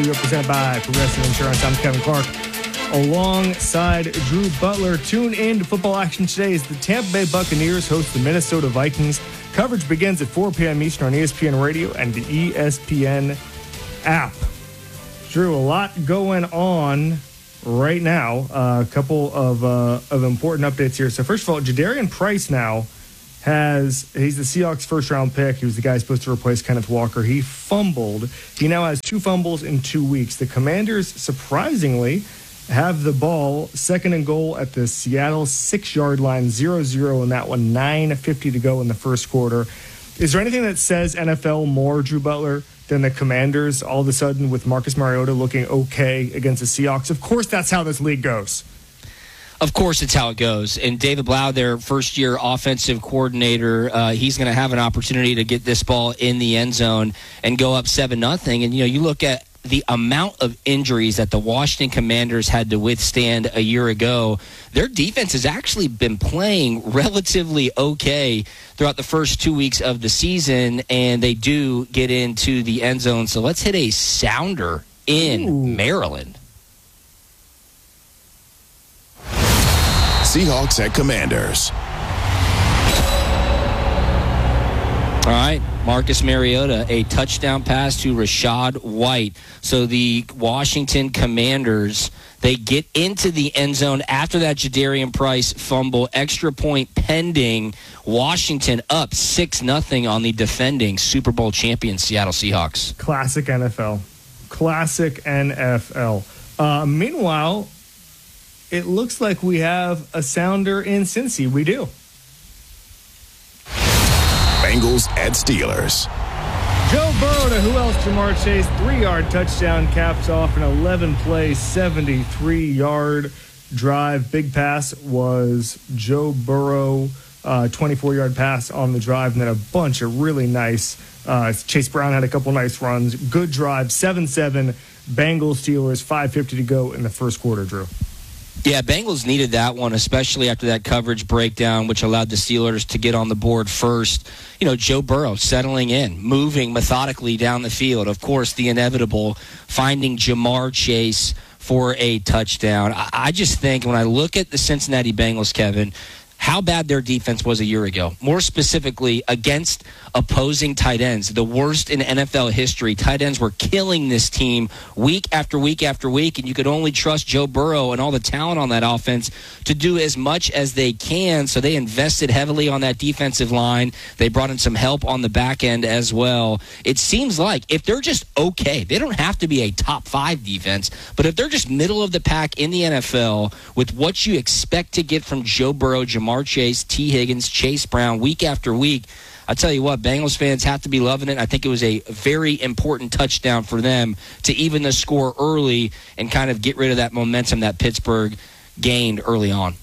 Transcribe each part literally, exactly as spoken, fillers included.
Represented by Progressive Insurance. I'm Kevin Clark alongside Drew Butler. Tune in to football action today as the Tampa Bay Buccaneers host the Minnesota Vikings. Coverage begins at four p.m. Eastern on E S P N Radio and the E S P N app. Drew, a lot going on right now. Uh, a couple of uh, of important updates here. So first of all, Jadarian Price now has, he's the Seahawks first round pick. He was the guy supposed to replace Kenneth Walker. He fumbled. He now has two fumbles in two weeks. The Commanders, surprisingly, have the ball second and goal at the Seattle six-yard line, zero zero in that one, nine fifty to go in the first quarter. Is there anything that says N F L more, Drew Butler, than the Commanders all of a sudden with Marcus Mariota looking okay against the Seahawks? Of course, that's how this league goes. Of course, it's how it goes. And David Blau, their first-year offensive coordinator, uh, he's going to have an opportunity to get this ball in the end zone and go up seven nothing. And, you know, you look at the amount of injuries that the Washington Commanders had to withstand a year ago. Their defense has actually been playing relatively okay throughout the first two weeks of the season, and they do get into the end zone. So let's hit a sounder in Ooh. Maryland. Seahawks at Commanders. All right, Marcus Mariota, a touchdown pass to Rachaad White. So the Washington Commanders, they get into the end zone after that Jadarian Price fumble, extra point pending. Washington up six nothing on the defending Super Bowl champion Seattle Seahawks. Classic N F L. Classic N F L. Uh, meanwhile, it looks like we have a sounder in Cincy. We do. Bengals at Steelers. Joe Burrow to who else? Jamar Chase. Three-yard touchdown caps off an eleven-play, seventy-three-yard drive. Big pass was Joe Burrow, uh, twenty-four-yard pass on the drive, and then a bunch of really nice. Uh, Chase Brown had a couple nice runs. Good drive. seven seven. Bengals Steelers. five fifty to go in the first quarter, Drew. Yeah, Bengals needed that one, especially after that coverage breakdown, which allowed the Steelers to get on the board first. You know, Joe Burrow settling in, moving methodically down the field. Of course, the inevitable, finding Jamar Chase for a touchdown. I, I just think when I look at the Cincinnati Bengals, Kevin, how bad their defense was a year ago. More specifically, against opposing tight ends. The worst in N F L history. Tight ends were killing this team week after week after week, and you could only trust Joe Burrow and all the talent on that offense to do as much as they can. So they invested heavily on that defensive line. They brought in some help on the back end as well. It seems like if they're just okay, they don't have to be a top five defense, but if they're just middle of the pack in the N F L with what you expect to get from Joe Burrow, Jamar Chase, T. Higgins, Chase Brown, week after week, I tell you what, Bengals fans have to be loving it. I think it was a very important touchdown for them to even the score early and kind of get rid of that momentum that Pittsburgh gained early on.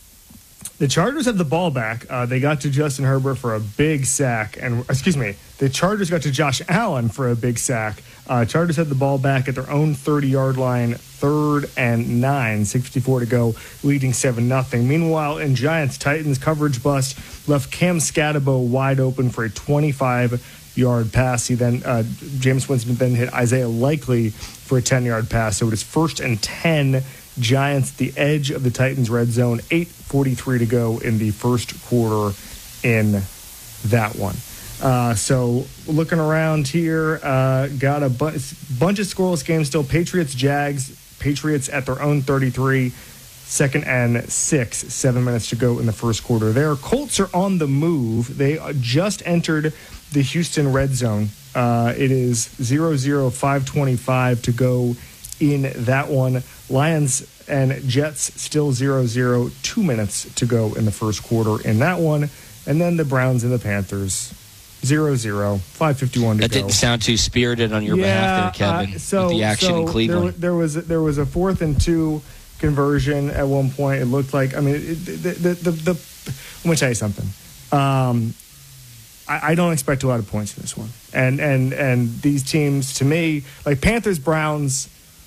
The Chargers have the ball back. Uh, they got to Justin Herbert for a big sack. And excuse me, the Chargers got to Josh Allen for a big sack. Uh, Chargers had the ball back at their own thirty-yard line, third and nine, six fifty-four to go, leading seven nothing. Meanwhile, in Giants-Titans, coverage bust left Cam Scatabo wide open for a twenty-five-yard pass. He then, uh, James Winston then hit Isaiah Likely for a ten-yard pass. So it is first and ten. Giants, the edge of the Titans' red zone, eight forty-three to go in the first quarter in that one. Uh, so looking around here, uh, got a bu- bunch of scoreless games still. Patriots, Jags, Patriots at their own thirty-three, second and six, seven minutes to go in the first quarter there. Colts are on the move. They just entered the Houston red zone. Uh, it is zero zero, five twenty-five to go in that one. Lions and Jets still zero zero, two minutes to go in the first quarter in that one. And then the Browns and the Panthers, zero zero, five fifty-one to that go. That didn't sound too spirited on your yeah, behalf there, Kevin, uh, so, with the action so in Cleveland. There, there, was, there was a fourth and two conversion at one point. It looked like, I mean, it, the, the, the, the, let me tell you something. Um, I, I don't expect a lot of points in this one. And, and, and these teams, to me, like Panthers, Browns,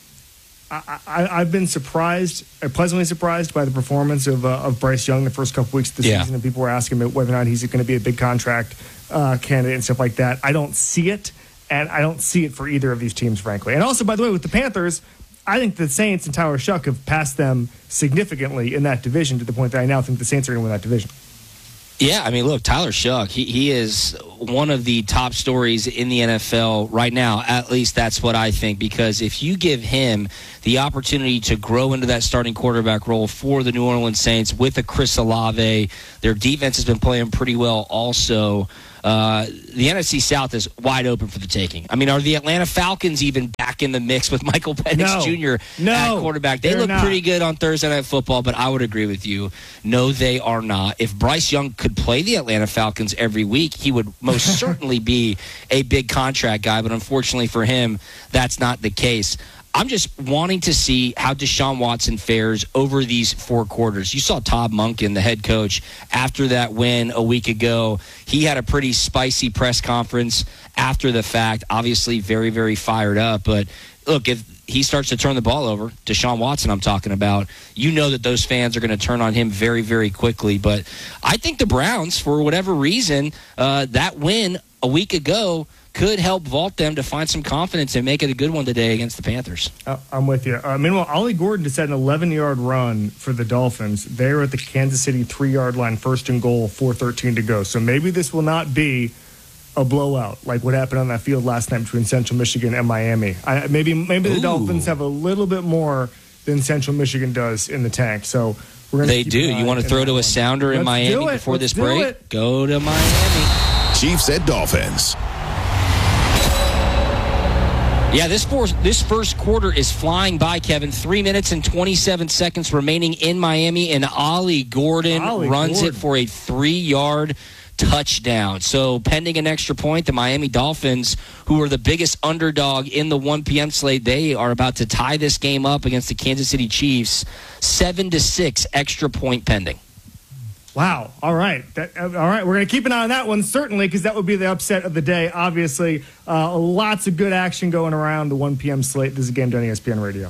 I, I, I've been surprised, uh, pleasantly surprised by the performance of uh, of Bryce Young the first couple weeks of the yeah. season, and people were asking about whether or not he's going to be a big contract uh, candidate and stuff like that. I don't see it And I don't see it for either of these teams, frankly. And also, by the way, with the Panthers, I think the Saints and Tyler Shuck have passed them significantly in that division to the point that I now think the Saints are going to win that division. Yeah, I mean, look, Tyler Shuck, he, he is one of the top stories in the N F L right now. At least that's what I think, because if you give him the opportunity to grow into that starting quarterback role for the New Orleans Saints with a Chris Olave, their defense has been playing pretty well also. Uh, the N F C South is wide open for the taking. I mean, are the Atlanta Falcons even back in the mix with Michael Penix no. Junior no, at quarterback? They look not. pretty good on Thursday Night Football, but I would agree with you. No, they are not. If Bryce Young could play the Atlanta Falcons every week, he would most certainly be a big contract guy, but unfortunately for him, that's not the case. I'm just wanting to see how Deshaun Watson fares over these four quarters. You saw Todd Monken, the head coach, after that win a week ago. He had a pretty spicy press conference after the fact, obviously very, very fired up. But look, if he starts to turn the ball over, Deshaun Watson I'm talking about, you know that those fans are going to turn on him very, very quickly. But I think the Browns, for whatever reason, uh, that win a week ago could help vault them to find some confidence and make it a good one today against the Panthers. Uh, I'm with you. Uh, meanwhile, Ollie Gordon just had an eleven-yard run for the Dolphins. They were at the Kansas City three-yard line, first and goal, four thirteen to go. So maybe this will not be a blowout like what happened on that field last night between Central Michigan and Miami. I, maybe maybe the Ooh. Dolphins have a little bit more than Central Michigan does in the tank. So we're gonna They keep do. an eye You want to in throw that to a one. sounder in Let's Miami do it. before Let's this do break? it. Go to Miami. Chiefs at Dolphins. Yeah, this first, this first quarter is flying by, Kevin. Three minutes and twenty-seven seconds remaining in Miami, and Ollie Gordon Ollie runs Gordon. it for a three-yard touchdown. So pending an extra point, the Miami Dolphins, who are the biggest underdog in the one p.m. slate, they are about to tie this game up against the Kansas City Chiefs. Seven to six extra point pending. Wow. All right. That, uh, all right. We're going to keep an eye on that one, certainly, because that would be the upset of the day. Obviously, uh, lots of good action going around the one p.m. slate. This is Game Day on E S P N Radio.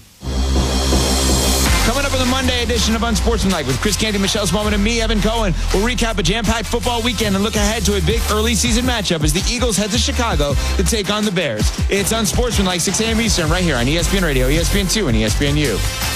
Coming up on the Monday edition of Unsportsmanlike with Chris Canty, Michelle Smallman, and me, Evan Cohen. We'll recap a jam-packed football weekend and look ahead to a big early season matchup as the Eagles head to Chicago to take on the Bears. It's Unsportsmanlike, six a.m. Eastern, right here on E S P N Radio, E S P N two, and E S P N U.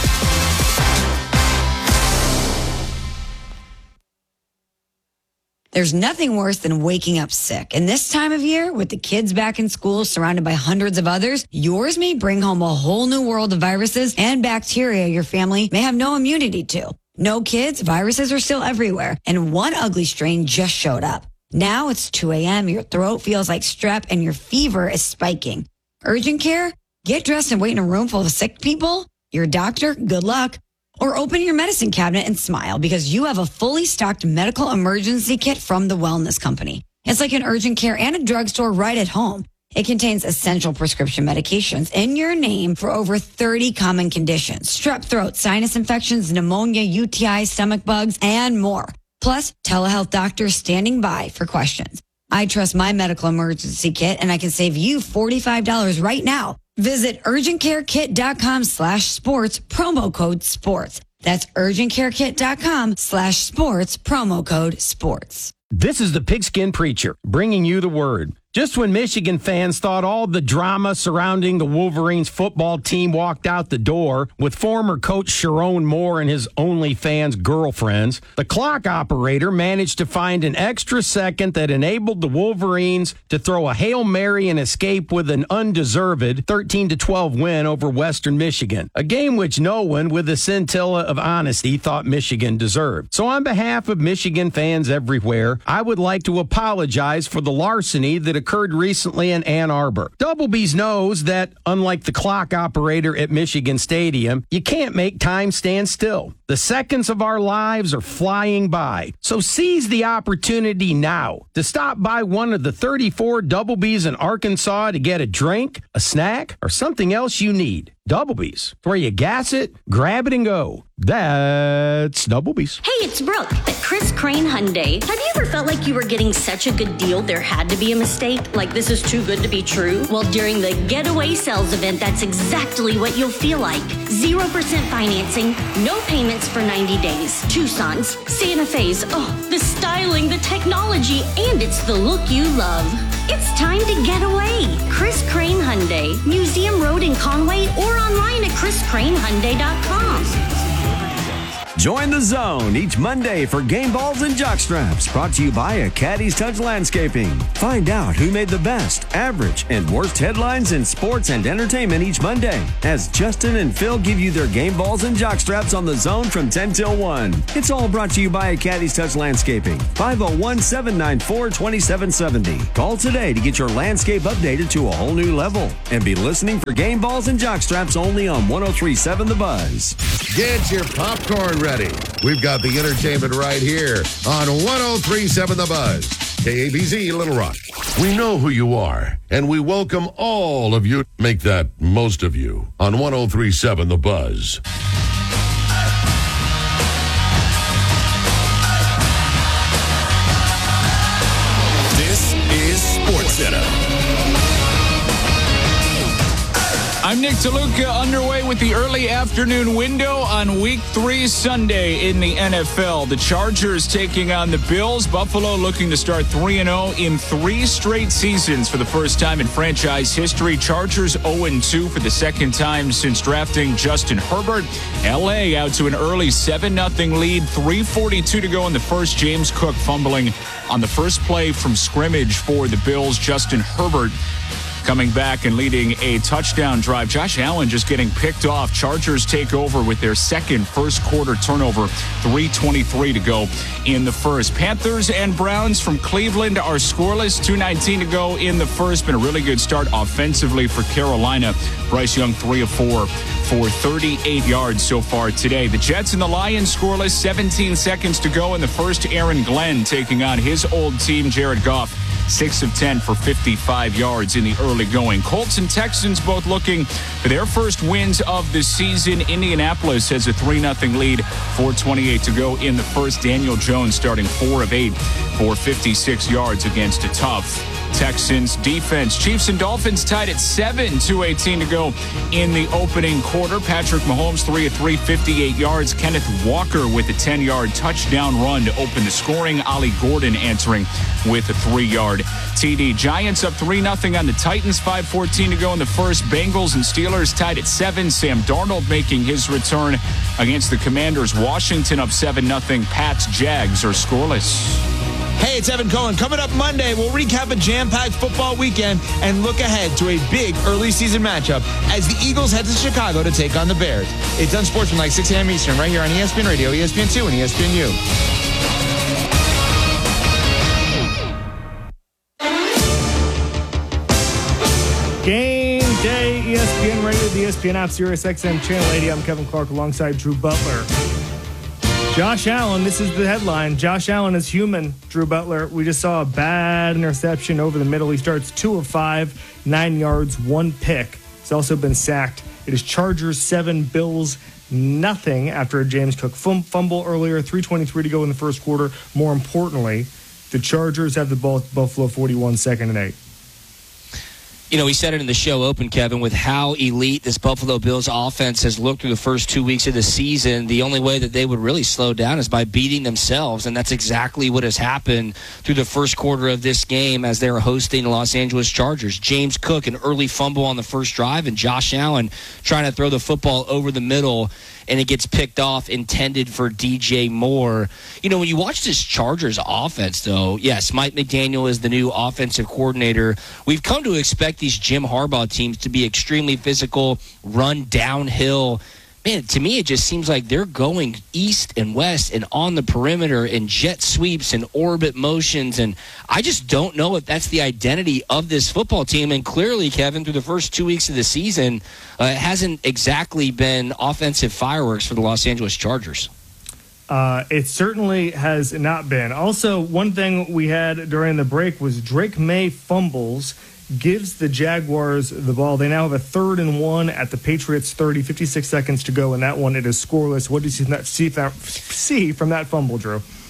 There's nothing worse than waking up sick. And this time of year, with the kids back in school surrounded by hundreds of others, yours may bring home a whole new world of viruses and bacteria your family may have no immunity to. No kids, viruses are still everywhere. And one ugly strain just showed up. Now it's two a.m., your throat feels like strep, and your fever is spiking. Urgent care? Get dressed and wait in a room full of sick people? Your doctor? Good luck. Or open your medicine cabinet and smile because you have a fully stocked medical emergency kit from the Wellness Company. It's like an urgent care and a drugstore right at home. It contains essential prescription medications in your name for over thirty common conditions: strep throat, sinus infections, pneumonia, U T I, stomach bugs, and more. Plus, telehealth doctors standing by for questions. I trust my medical emergency kit, and I can save you forty-five dollars right now. Visit urgentcarekit.com slash sports, promo code sports. That's urgentcarekit.com slash sports, promo code sports. This is the Pigskin Preacher, bringing you the word. Just when Michigan fans thought all the drama surrounding the Wolverines football team walked out the door with former coach Sharon Moore and his OnlyFans girlfriends, the clock operator managed to find an extra second that enabled the Wolverines to throw a Hail Mary and escape with an undeserved thirteen to twelve win over Western Michigan, a game which no one with a scintilla of honesty thought Michigan deserved. So on behalf of Michigan fans everywhere, I would like to apologize for the larceny that occurred recently in Ann Arbor. Doublebees knows that, unlike the clock operator at Michigan Stadium, you can't make time stand still. The seconds of our lives are flying by. So seize the opportunity now to stop by one of the thirty-four Doublebees in Arkansas to get a drink, a snack, or something else you need. Doublebees, where you gas it, grab it, and go. That's Doublebees. Hey, it's Brooke at Chris Crane Hyundai. Have you ever felt like you were getting such a good deal there had to be a mistake? Like this is too good to be true? Well, during the Getaway Sales event, that's exactly what you'll feel like. zero percent financing, no payments for ninety days. Tucson's, Santa Fe's, oh, the styling, the technology, and it's the look you love. It's time to get away. Chris Crane Hyundai, Museum Road in Conway, or online at chris crane hyundai dot com. Join the Zone each Monday for Game Balls and Jockstraps, brought to you by a Caddy's Touch Landscaping. Find out who made the best, average, and worst headlines in sports and entertainment each Monday, as Justin and Phil give you their Game Balls and Jockstraps on the Zone from ten till one. It's all brought to you by a Caddy's Touch Landscaping. five oh one, seven nine four, two seven seven oh. Call today to get your landscape updated to a whole new level. And be listening for Game Balls and Jockstraps only on one oh three point seven The Buzz. Get your popcorn ready. We've got the entertainment right here on one oh three point seven The Buzz. K A B Z, Little Rock. We know who you are, and we welcome all of you. Make that most of you on one oh three point seven The Buzz. This is SportsCenter. I'm Nick DeLuca, underway with the early afternoon window on Week three Sunday in the N F L. The Chargers taking on the Bills. Buffalo looking to start three and oh in three straight seasons for the first time in franchise history. Chargers oh and two for the second time since drafting Justin Herbert. L A out to an early seven nothing lead. three forty-two to go in the first. James Cook fumbling on the first play from scrimmage for the Bills. Justin Herbert coming back and leading a touchdown drive. Josh Allen just getting picked off. Chargers take over with their second first quarter turnover. three twenty-three to go in the first. Panthers and Browns from Cleveland are scoreless. two nineteen to go in the first. Been a really good start offensively for Carolina. Bryce Young three of four for thirty-eight yards so far today. The Jets and the Lions scoreless. seventeen seconds to go in the first. Aaron Glenn taking on his old team, Jared Goff. six of ten for fifty-five yards in the early going. Colts and Texans both looking for their first wins of the season. Indianapolis has a three nothing lead. four twenty-eight to go in the first. Daniel Jones starting four of eight for fifty-six yards against a tough Texans defense. Chiefs and Dolphins tied at seven. two eighteen to go in the opening quarter. Patrick Mahomes three of three, fifty-eight yards. Kenneth Walker with a ten-yard touchdown run to open the scoring. Ollie Gordon answering with a three-yard T D. Giants up three nothing on the Titans. five fourteen to go in the first. Bengals and Steelers tied at seven. Sam Darnold making his return against the Commanders. Washington up seven nothing. Pats Jags are scoreless. Hey, it's Evan Cohen. Coming up Monday, we'll recap a jam-packed football weekend and look ahead to a big early season matchup as the Eagles head to Chicago to take on the Bears. It's Unsportsmanlike, six a.m. Eastern, right here on E S P N Radio, E S P N two, and E S P N U. Game day, E S P N Radio, the E S P N app, Sirius X M Channel eighty. I'm Kevin Clark alongside Drew Butler. Josh Allen, this is the headline. Josh Allen is human, Drew Butler. We just saw a bad interception over the middle. He starts two of five, nine yards, one pick. He's also been sacked. It is Chargers seven, Bills nothing after a James Cook fumble earlier. three twenty-three to go in the first quarter. More importantly, the Chargers have the ball at Buffalo forty-one, second and eight. You know, we said it in the show open, Kevin, with how elite this Buffalo Bills offense has looked through the first two weeks of the season. The only way that they would really slow down is by beating themselves, and that's exactly what has happened through the first quarter of this game as they're hosting the Los Angeles Chargers. James Cook, an early fumble on the first drive, and Josh Allen trying to throw the football over the middle, and it gets picked off, intended for D J Moore. You know, when you watch this Chargers offense, though, yes, Mike McDaniel is the new offensive coordinator. We've come to expect these Jim Harbaugh teams to be extremely physical, run downhill. Man, to me, it just seems like they're going east and west and on the perimeter and jet sweeps and orbit motions. And I just don't know if that's the identity of this football team. And clearly, Kevin, through the first two weeks of the season, uh, it hasn't exactly been offensive fireworks for the Los Angeles Chargers. Uh, it certainly has not been. Also, one thing we had during the break was Drake May fumbles, gives the Jaguars the ball. They now have a third and one at the Patriots thirty, fifty-six seconds to go in that one. It is scoreless. What did you see from that, see from that fumble, Drew?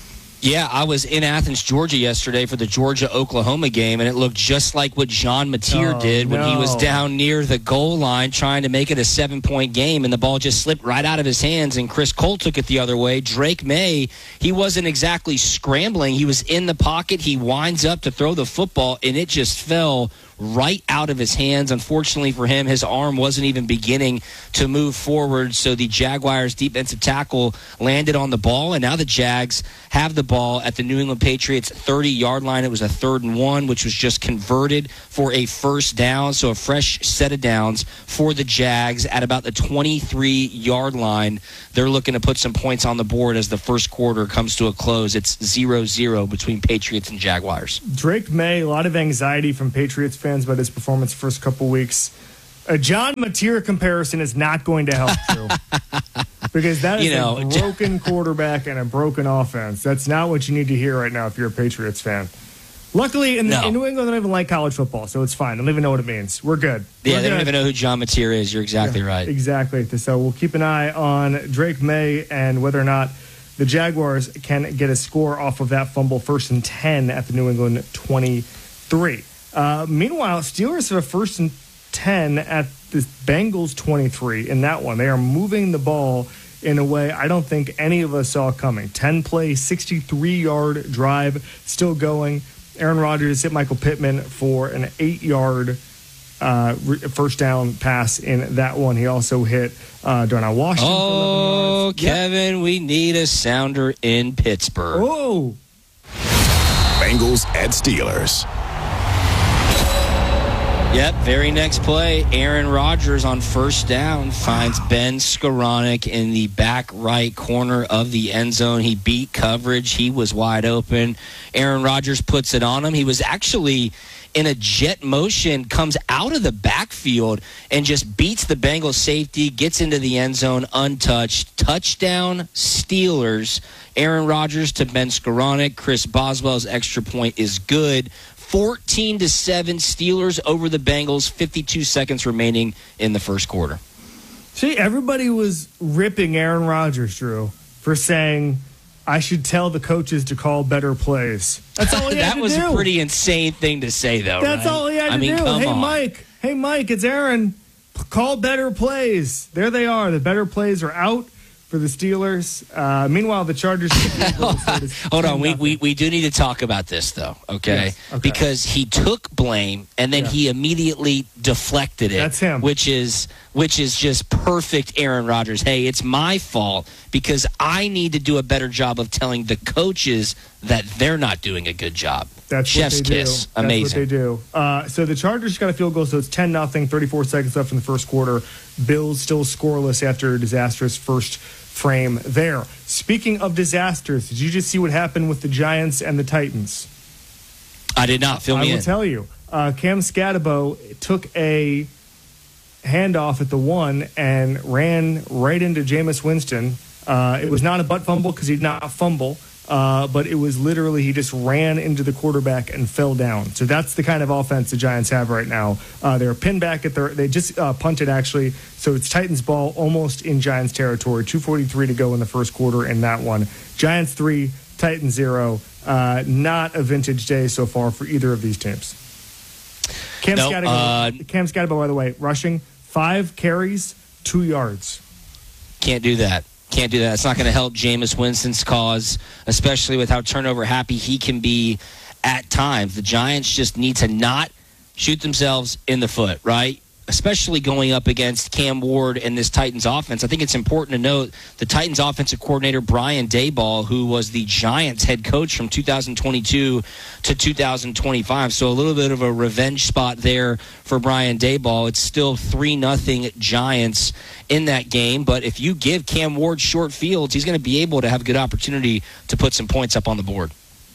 Yeah, I was in Athens, Georgia yesterday for the Georgia-Oklahoma game, and it looked just like what Jean Mateer Oh, did when he was no. down near the goal line trying to make it a seven-point game, and the ball just slipped right out of his hands, and Chris Cole took it the other way. Drake May, he wasn't exactly scrambling. He was in the pocket. He winds up to throw the football, and it just fell right out of his hands. Unfortunately for him, his arm wasn't even beginning to move forward, so the Jaguars' defensive tackle landed on the ball, and now the Jags have the ball at the New England Patriots thirty-yard line. It was a third and one, which was just converted for a first down, so a fresh set of downs for the Jags at about the twenty-three-yard line. They're looking to put some points on the board as the first quarter comes to a close. It's zero zero between Patriots and Jaguars. Drake May, a lot of anxiety from Patriots fans about his performance the first couple weeks. A John Mateer comparison is not going to help you. Because that is You know, a broken quarterback and a broken offense. That's not what you need to hear right now if you're a Patriots fan. Luckily, in, the, No. in New England, they don't even like college football, so it's fine. They don't even know what it means. We're good. Yeah, We're they don't good. even know who John Mateer is. You're exactly right. Exactly. So we'll keep an eye on Drake May and whether or not the Jaguars can get a score off of that fumble, first and ten at the New England twenty-three. Uh, meanwhile, Steelers have a first and ten at the Bengals twenty-three in that one. They are moving the ball in a way I don't think any of us saw coming. ten-play, sixty-three-yard drive still going. Aaron Rodgers hit Michael Pittman for an eight-yard uh, first down pass in that one. He also hit uh, Darnell Washington. for eleven Oh, yards. Yep. Kevin, we need a sounder in Pittsburgh. Oh, Bengals at Steelers. Yep, very next play, Aaron Rodgers on first down finds Ben Skoranek in the back right corner of the end zone. He beat coverage. He was wide open. Aaron Rodgers puts it on him. He was actually in a jet motion, comes out of the backfield and just beats the Bengals safety, gets into the end zone untouched. Touchdown, Steelers. Aaron Rodgers to Ben Skoranek. Chris Boswell's extra point is good. fourteen to seven, Steelers over the Bengals, fifty-two seconds remaining in the first quarter. see, everybody was ripping Aaron Rodgers, Drew, for saying, I should tell the coaches to call better plays. That's all he had That to was do. a pretty insane thing to say, though, That's right? all he had I to mean, do. come Hey, on. Mike. Hey, Mike, it's Aaron. Call better plays. There they are. The better plays are out for the Steelers. Uh, meanwhile, the Chargers. Hold on. We, we we do need to talk about this, though, okay? Yes, okay. Because he took blame and then Yeah. he immediately deflected it. That's him. Which is, which is just perfect Aaron Rodgers. Hey, it's my fault because I need to do a better job of telling the coaches that they're not doing a good job. That's Chef's what they kiss. do. Amazing. That's what they do. Uh, so the Chargers got a field goal, so it's ten nothing, thirty-four seconds left in the first quarter. Bills still scoreless after a disastrous first frame there. Speaking of disasters, did you just see what happened with the Giants and the Titans? I did not. Fill I me will in. tell you. Uh, Cam Scatabo took a handoff at the one and ran right into Jameis Winston. Uh, it was not a butt fumble because he did not fumble, uh, but it was literally he just ran into the quarterback and fell down. So that's the kind of offense the Giants have right now. Uh, they're pinned back at their. They just uh, punted actually, so it's Titans ball almost in Giants territory. two forty-three to go in the first quarter in that one. Giants three, Titans zero. Uh, not a vintage day so far for either of these teams. Cam Nope, Scatabo, uh, Cam Scatabo, by the way, rushing five carries, two yards. Can't do that. Can't do that. It's not going to help Jameis Winston's cause, especially with how turnover happy he can be at times. The Giants just need to not shoot themselves in the foot, right? Especially going up against Cam Ward and this Titans offense. I think it's important to note the Titans offensive coordinator, Brian Daboll, who was the Giants head coach from two thousand twenty-two to two thousand twenty-five. So a little bit of a revenge spot there for Brian Daboll. It's still three nothing Giants in that game. But if you give Cam Ward short fields, he's going to be able to have a good opportunity to put some points up on the board.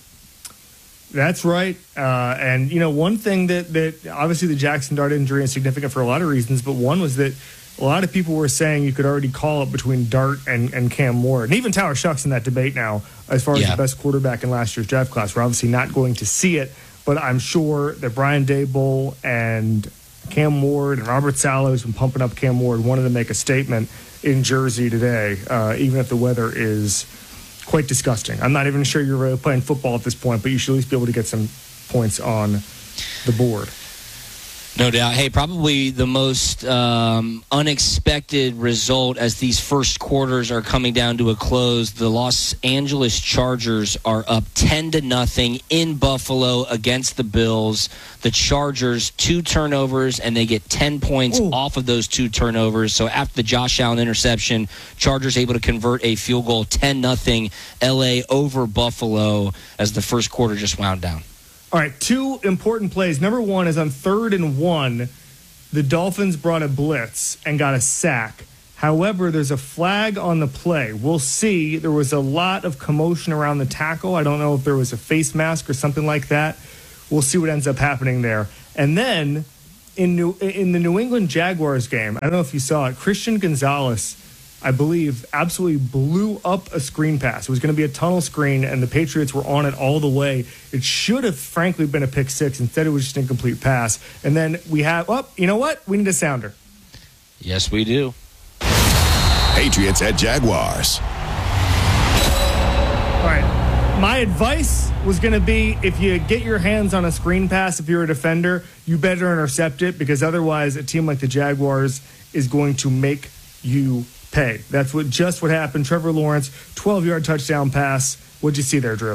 That's right. Uh, and, you know, one thing that, that obviously the Jackson Dart injury is significant for a lot of reasons, but one was that a lot of people were saying you could already call it between Dart and, and Cam Ward. And even Tyler Shuck's in that debate now as far as Yeah. the best quarterback in last year's draft class. We're obviously not going to see it, but I'm sure that Brian Daboll and Cam Ward and Robert Saleh, who's been pumping up Cam Ward, wanted to make a statement in Jersey today, uh, even if the weather is quite disgusting. I'm not even sure you're really playing football at this point, but you should at least be able to get some points on the board. No doubt. Hey, probably the most um, unexpected result as these first quarters are coming down to a close. The Los Angeles Chargers are up ten to nothing in Buffalo against the Bills. The Chargers, two turnovers, and they get ten points Ooh. off of those two turnovers. So after the Josh Allen interception, Chargers able to convert a field goal, ten nothing L A over Buffalo as the first quarter just wound down. All right, two important plays. Number one is on third and one, the Dolphins brought a blitz and got a sack. However, there's a flag on the play. We'll see. There was a lot of commotion around the tackle. I don't know if there was a face mask or something like that. We'll see what ends up happening there. And then in New, in the New England Jaguars game, I don't know if you saw it, Christian Gonzalez, I believe, absolutely blew up a screen pass. It was going to be a tunnel screen, and the Patriots were on it all the way. It should have, frankly, been a pick six. Instead, it was just an incomplete pass. And then we have, oh, you know what? We need a sounder. Yes, we do. Patriots at Jaguars. All right. My advice was going to be, if you get your hands on a screen pass, if you're a defender, you better intercept it, because otherwise a team like the Jaguars is going to make you pay. That's what just what happened. Trevor Lawrence, twelve-yard touchdown pass. What'd you see there, Drew?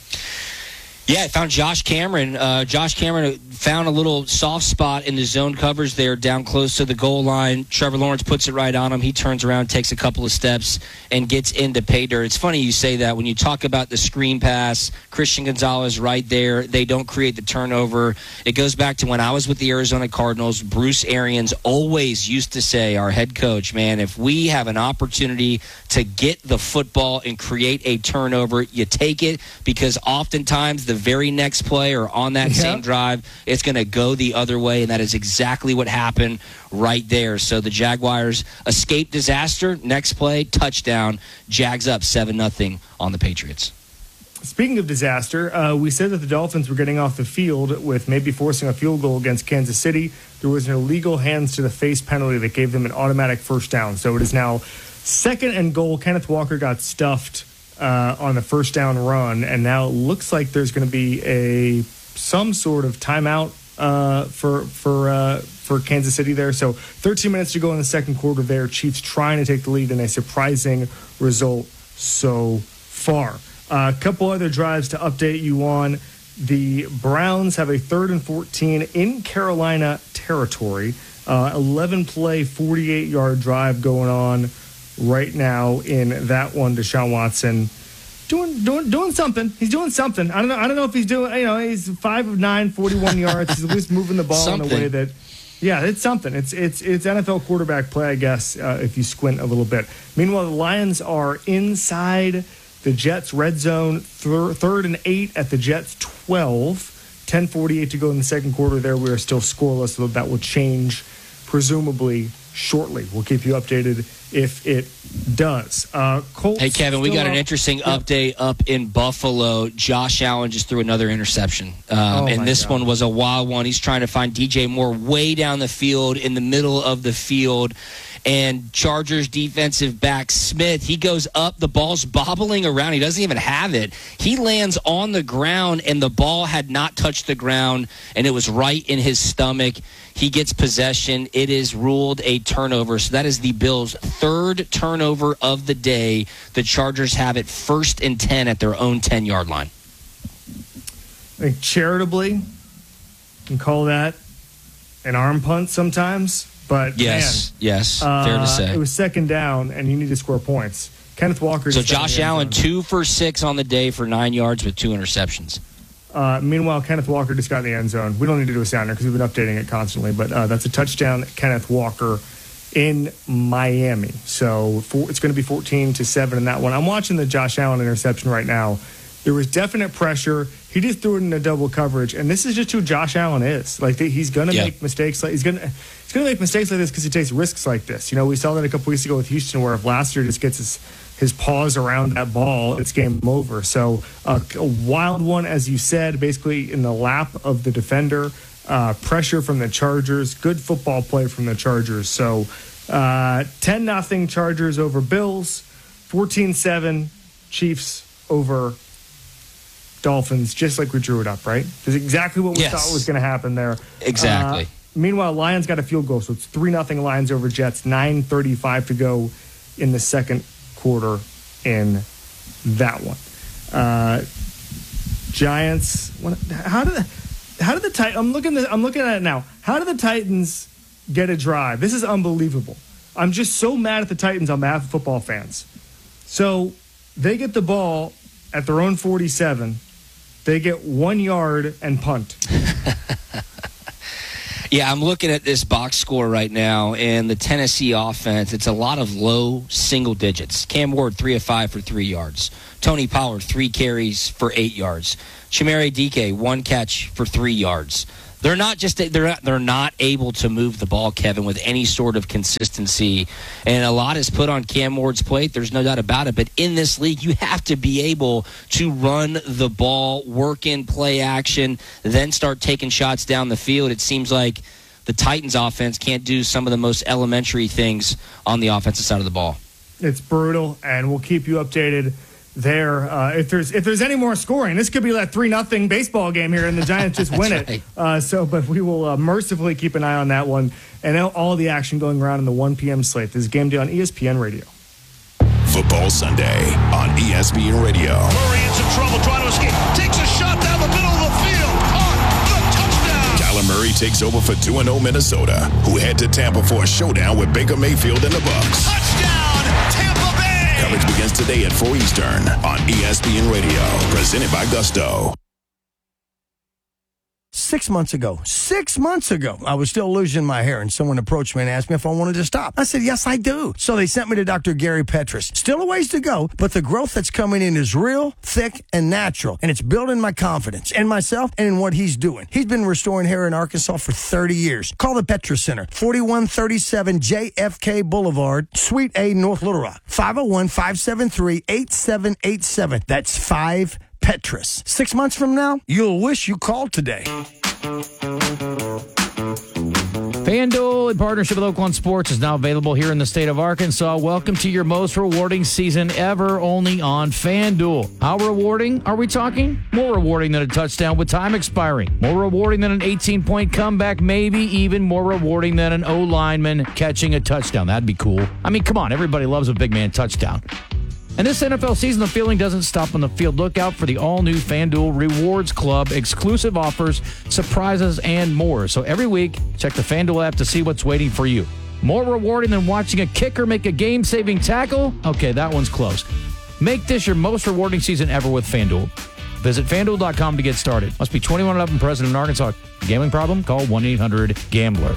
Yeah, I found Josh Cameron. Uh, Josh Cameron found a little soft spot in the zone coverage there down close to the goal line. Trevor Lawrence puts it right on him. He turns around, takes a couple of steps, and gets into pay dirt. It's funny you say that. When you talk about the screen pass, Christian Gonzalez right there, they don't create the turnover. It goes back to when I was with the Arizona Cardinals. Bruce Arians always used to say, our head coach, man, if we have an opportunity to get the football and create a turnover, you take it, because oftentimes the very next play or on that yeah. same drive, it's going to go the other way, and that is exactly what happened right there. So the Jaguars escape disaster. Next play, touchdown. Jags up seven nothing on the Patriots. Speaking of disaster, uh, we said that the Dolphins were getting off the field with maybe forcing a field goal against Kansas City. There was an illegal hands to the face penalty that gave them an automatic first down. So it is now second and goal. Kenneth Walker got stuffed Uh, on the first down run, and now it looks like there's going to be a some sort of timeout uh, for for uh, for Kansas City there. So thirteen minutes to go in the second quarter there. Chiefs trying to take the lead in a surprising result so far. A uh, couple other drives to update you on. The Browns have a third and fourteen in Carolina territory. Uh, eleven play, forty-eight yard drive going on right now in that one. Deshaun Watson doing doing doing something. He's doing something. I don't know. I don't know if he's doing. You know, he's five of nine, forty-one yards. He's at least moving the ball something. in a way that, yeah, it's something. It's it's it's N F L quarterback play, I guess, uh, if you squint a little bit. Meanwhile, the Lions are inside the Jets' red zone, thir- third and eight at the Jets' twelve. ten forty-eight to go in the second quarter. There, we are still scoreless, so that will change presumably shortly. We'll keep you updated if it does. Uh, Colts hey, Kevin, we got up. an interesting yeah. update up in Buffalo. Josh Allen just threw another interception. Um, oh and this God. one was a wild one. He's trying to find D J Moore way down the field, in the middle of the field. And Chargers defensive back Smith, he goes up. The ball's bobbling around. He doesn't even have it. He lands on the ground, and the ball had not touched the ground, and it was right in his stomach. He gets possession. It is ruled a turnover. So that is the Bills' third turnover of the day. The Chargers have it first and ten at their own ten-yard line. I think charitably, you can call that an arm punt sometimes. But yes, man, yes, uh, fair to say. It was second down, and you need to score points. Kenneth Walker. So Josh Allen, two for six on the day for nine yards with two interceptions. Uh, meanwhile, Kenneth Walker just got in the end zone. We don't need to do a sounder because we've been updating it constantly. But uh, that's a touchdown, Kenneth Walker in Miami. So for, it's going to be fourteen to seven in that one. I'm watching the Josh Allen interception right now. There was definite pressure. He just threw it in a double coverage, and this is just who Josh Allen is. Like he's going to yeah. make mistakes. Like he's going to he's going to make mistakes like this because he takes risks like this. You know, we saw that a couple weeks ago with Houston, where if Lassiter just gets his his paws around that ball, it's game over. So uh, a wild one, as you said, basically in the lap of the defender. Uh, pressure from the Chargers. Good football play from the Chargers. So uh, ten nothing Chargers over Bills. fourteen seven. Chiefs over Dolphins, just like we drew it up, right? That's exactly what we yes. thought was going to happen there. Exactly. Uh, meanwhile, Lions got a field goal, so it's three nothing Lions over Jets, nine thirty-five to go in the second quarter in that one. Uh, Giants, what, how did the, how did the Titans, I'm looking at, I'm looking at it now. How did the Titans get a drive? This is unbelievable. I'm just so mad at the Titans on behalf of football fans. So they get the ball at their own forty-seven. They get one yard and punt. Yeah, I'm looking at this box score right now, and the Tennessee offense, it's a lot of low single digits. Cam Ward, three of five for three yards. Tony Pollard, three carries for eight yards. Chimere Dike, one catch for three yards. They're not just they're not, they're not able to move the ball, Kevin, with any sort of consistency, and a lot is put on Cam Ward's plate. There's no doubt about it. But in this league, you have to be able to run the ball, work in play action, then start taking shots down the field. It seems like the Titans' offense can't do some of the most elementary things on the offensive side of the ball. It's brutal, and we'll keep you updated there. Uh, if there's if there's any more scoring, this could be that three nothing baseball game here, and the Giants just win it. Right. Uh, so, but we will uh, mercifully keep an eye on that one, and all the action going around in the one p.m. slate. This is Game Day on E S P N Radio. Football Sunday on E S P N Radio. Murray in some trouble trying to escape. Takes a shot down the middle of the field. Caught the touchdown. Kyler Murray takes over for two and oh Minnesota, who head to Tampa for a showdown with Baker Mayfield and the Bucs. Touchdown, Tampa Bay. Coverage begins today at four Eastern on E S P N Radio, presented by Gusto. Six months ago, six months ago, I was still losing my hair, and someone approached me and asked me if I wanted to stop. I said, yes, I do. So they sent me to Doctor Gary Petrus. Still a ways to go, but the growth that's coming in is real, thick, and natural, and it's building my confidence in myself and in what he's doing. He's been restoring hair in Arkansas for thirty years. Call the Petrus Center, forty-one thirty-seven J F K Boulevard, Suite A, North Little Rock, five oh one, five seven three, eight seven eight seven. That's five Petrus. Six months from now, you'll wish you called today. FanDuel, in partnership with Oaklawn Sports, is now available here in the state of Arkansas. Welcome to your most rewarding season ever, only on FanDuel. How rewarding are we talking? More rewarding than a touchdown with time expiring. More rewarding than an eighteen-point comeback, maybe even more rewarding than an O-lineman catching a touchdown. That'd be cool. I mean, come on, everybody loves a big man touchdown. And this N F L season, the feeling doesn't stop on the field. Look out for the all-new FanDuel Rewards Club, exclusive offers, surprises, and more. So every week, check the FanDuel app to see what's waiting for you. More rewarding than watching a kicker make a game-saving tackle? Okay, that one's close. Make this your most rewarding season ever with FanDuel. Visit FanDuel dot com to get started. Must be twenty-one and up and present in Arkansas. Gambling problem? Call one eight hundred gambler.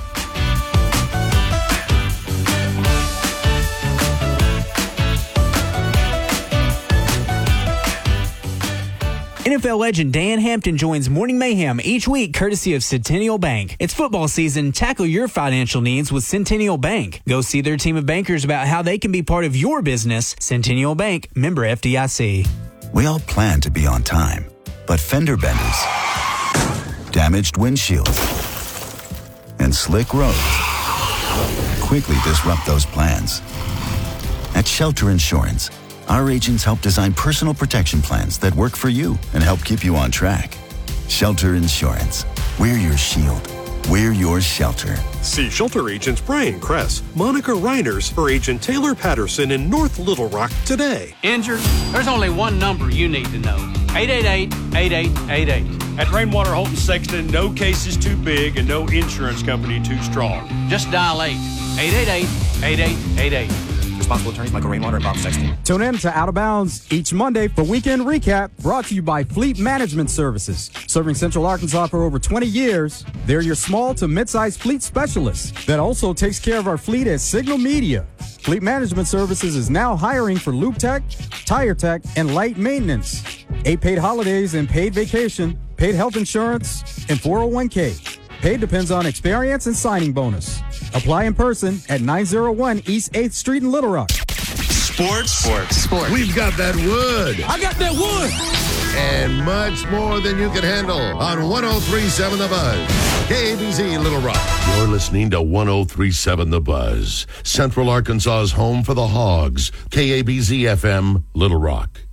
N F L legend Dan Hampton joins Morning Mayhem each week courtesy of Centennial Bank. It's football season. Tackle your financial needs with Centennial Bank. Go see their team of bankers about how they can be part of your business. Centennial Bank, member F D I C. We all plan to be on time, but fender benders, damaged windshields, and slick roads quickly disrupt those plans. At Shelter Insurance, our agents help design personal protection plans that work for you and help keep you on track. Shelter Insurance. We're your shield. We're your shelter. See Shelter agents Brian Kress, Monica Reiners, or Agent Taylor Patterson in North Little Rock today. Injured? There's only one number you need to know. eight eight eight, eight eight eight eight. At Rainwater Holton Sexton, no case is too big and no insurance company too strong. Just dial eight eight eight eight, eight eight eight eight. Responsible attorneys Michael Rainwater and Bob Sexton. Tune in to Out of Bounds each Monday for Weekend Recap, brought to you by Fleet Management Services. Serving Central Arkansas for over twenty years, they're your small to mid-sized fleet specialists that also takes care of our fleet at Signal Media. Fleet Management Services is now hiring for Loop Tech, Tire Tech, and light maintenance. Eight paid holidays and paid vacation, paid health insurance, and four oh one k. Pay depends on experience and signing bonus. Apply in person at nine oh one East eighth Street in Little Rock. Sports. Sports. Sports. We've got that wood. I got that wood. And much more than you can handle on one oh three point seven The Buzz. K A B Z Little Rock. You're listening to one oh three point seven The Buzz. Central Arkansas's home for the Hogs. K A B Z F M Little Rock.